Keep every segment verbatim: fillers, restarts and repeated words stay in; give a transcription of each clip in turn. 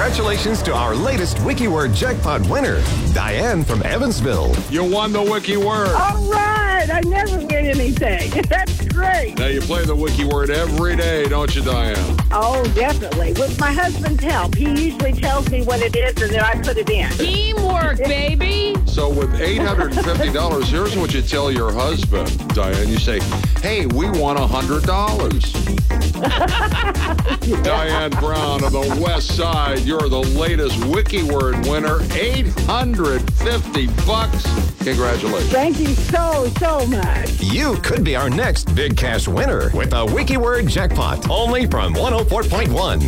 Congratulations to our latest WikiWord jackpot winner, Diane from Evansville. You won the WikiWord. All right. I never win anything. That's great. Now, you play the WikiWord every day, don't you, Diane? Oh, definitely. With my husband's help. He usually tells me what it is, and then I put it in. Teamwork, baby. So with eight hundred fifty dollars, here's what you tell your husband, Diane. You say, hey, we won one hundred dollars. Diane Brown of the West Side, you're the latest WikiWord winner. eight hundred fifty bucks. Congratulations. Thank you so, so much. You could be our next big cash winner with a WikiWord jackpot, only from one oh four point one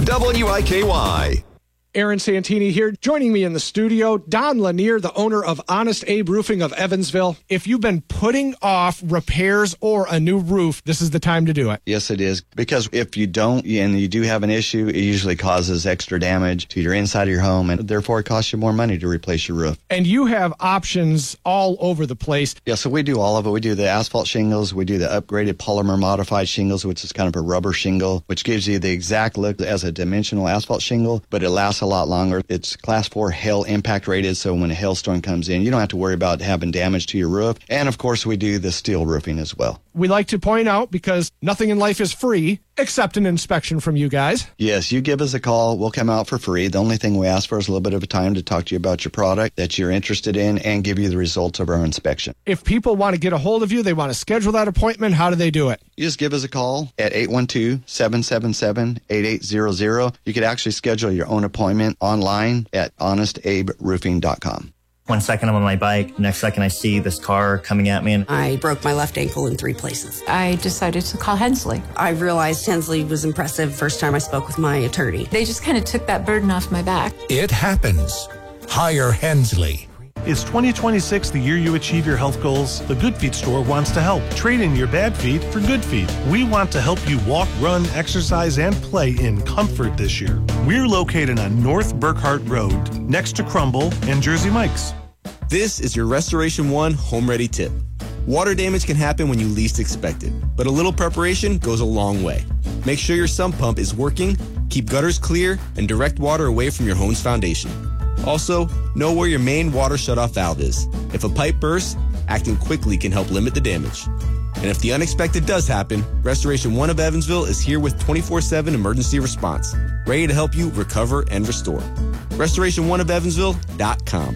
W I K Y. Aaron Santini here. Joining me in the studio, Don Lanier, the owner of Honest Abe Roofing of Evansville. If you've been putting off repairs or a new roof, this is the time to do it. Yes, it is. Because if you don't, and you do have an issue, it usually causes extra damage to your inside of your home, and therefore it costs you more money to replace your roof. And you have options all over the place. Yeah, so we do all of it. We do the asphalt shingles. We do the upgraded polymer modified shingles, which is kind of a rubber shingle, which gives you the exact look as a dimensional asphalt shingle, but it lasts a lot longer. It's class four hail impact rated, so when a hailstorm comes in, you don't have to worry about having damage to your roof. And of course, we do the steel roofing as well. We like to point out, because nothing in life is free except an inspection from you guys. Yes, you give us a call. We'll come out for free. The only thing we ask for is a little bit of a time to talk to you about your product that you're interested in and give you the results of our inspection. If people want to get a hold of you, they want to schedule that appointment, how do they do it? You just give us a call at eight one two, seven seven seven, eight eight zero zero. You could actually schedule your own appointment online at honest abe roofing dot com. One second I'm on my bike, next second I see this car coming at me. And I broke my left ankle in three places. I decided to call Hensley. I realized Hensley was impressive first time I spoke with my attorney. They just kind of took that burden off my back. It happens. Hire Hensley. Is twenty twenty-six the year you achieve your health goals? The Good Feet store wants to help. Trade in your bad feet for good feet. We want to help you walk, run, exercise, and play in comfort this year. We're located on North Burkhart Road, next to Crumble and Jersey Mike's. This is your Restoration One Home Ready tip. Water damage can happen when you least expect it, but a little preparation goes a long way. Make sure your sump pump is working, keep gutters clear, and direct water away from your home's foundation. Also, know where your main water shutoff valve is. If a pipe bursts, acting quickly can help limit the damage. And if the unexpected does happen, Restoration One of Evansville is here with twenty-four seven emergency response, ready to help you recover and restore. restoration one of evansville dot com.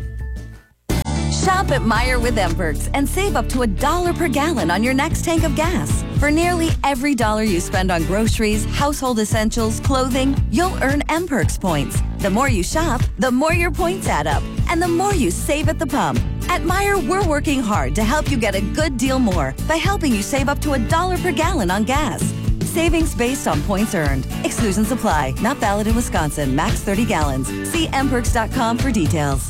Shop at Meijer with M-Perks and save up to a dollar per gallon on your next tank of gas. For nearly every dollar you spend on groceries, household essentials, clothing, you'll earn M-Perks points. The more you shop, the more your points add up, and the more you save at the pump. At Meijer, we're working hard to help you get a good deal more by helping you save up to a dollar per gallon on gas. Savings based on points earned. Exclusions apply. Not valid in Wisconsin. Max thirty gallons. See m perks dot com for details.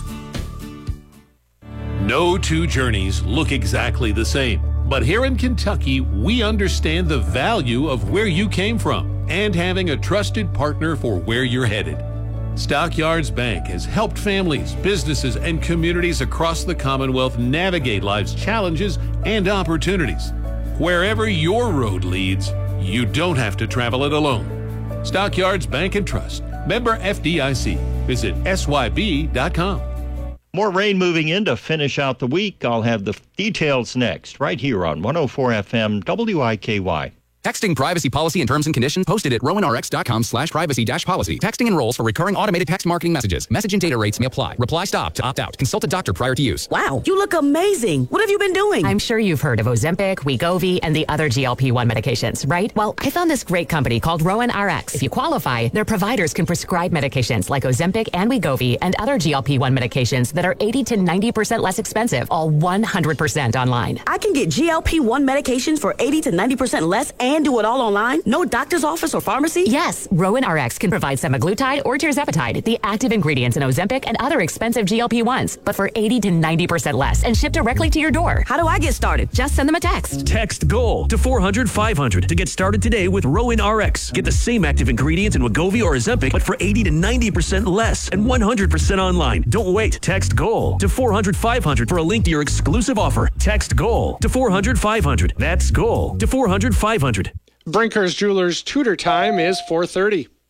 No two journeys look exactly the same, but here in Kentucky, we understand the value of where you came from and having a trusted partner for where you're headed. Stockyards Bank has helped families, businesses, and communities across the Commonwealth navigate life's challenges and opportunities. Wherever your road leads, you don't have to travel it alone. Stockyards Bank and Trust, member F D I C. Visit S Y B dot com. More rain moving in to finish out the week. I'll have the details next, right here on one oh four F M W I K Y. Texting privacy policy and terms and conditions posted at rowan r x dot com slash privacy dash policy. Texting enrolls for recurring automated text marketing messages. Message and data rates may apply. Reply stop to opt out. Consult a doctor prior to use. Wow, you look amazing. What have you been doing? I'm sure you've heard of Ozempic, Wegovy, and the other G L P one medications, right? Well, I found this great company called Rowan R X. If you qualify, their providers can prescribe medications like Ozempic and Wegovy and other G L P one medications that are eighty to ninety percent less expensive, all one hundred percent online. I can get G L P one medications for eighty to ninety percent less and do it all online? No doctor's office or pharmacy? Yes, Rowan R X can provide semaglutide or tirzepatide, the active ingredients in Ozempic and other expensive G L P ones, but for eighty to ninety percent less and shipped directly to your door. How do I get started? Just send them a text. Text GOAL to four hundred five hundred to get started today with Rowan R X. Get the same active ingredients in Wegovy or Ozempic, but for eighty to ninety percent less and one hundred percent online. Don't wait. Text GOAL to four hundred five hundred for a link to your exclusive offer. Text GOAL to four hundred five hundred. That's GOAL to four hundred five hundred. Brinker's Jewelers Tudor time is four thirty.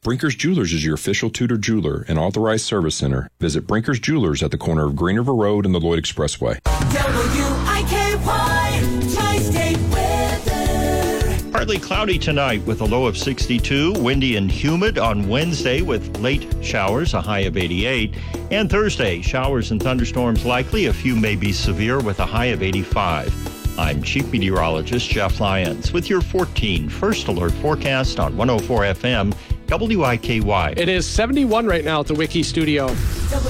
Brinker's Jewelers is your official Tudor jeweler and authorized service center. Visit Brinker's Jewelers at the corner of Green River Road and the Lloyd Expressway. W I K Y, Tri-State weather. Partly cloudy tonight with a low of sixty-two, windy and humid on Wednesday with late showers, a high of eighty-eight. And Thursday, showers and thunderstorms likely, a few may be severe with a high of eighty-five. I'm Chief Meteorologist Jeff Lyons with your fourteen First Alert forecast on one oh four F M W I K Y. It is seventy-one right now at the Wiki Studio.